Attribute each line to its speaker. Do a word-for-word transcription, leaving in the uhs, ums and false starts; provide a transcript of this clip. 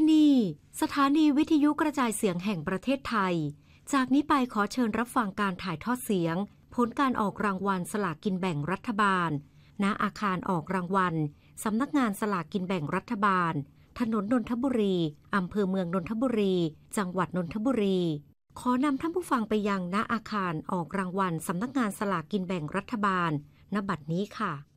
Speaker 1: นี่สถานีวิทยุกระจายเสียงแห่งประเทศไทยจากนี้ไปขอเชิญรับฟังการถ่ายทอดเสียงผลการออกรางวัลสลากกินแบ่งรัฐบาลณอาคารออกรางวัลสำนักงานสลากกินแบ่งรัฐบาลถนนนนทบุรีอำเภอเมืองนนทบุรีจังหวัดนนทบุรีขอนำท่านผู้ฟังไปยังณอาคารออกรางวัลสำนักงานสลากกินแบ่งรัฐบาลณบัดนี้ค่ะ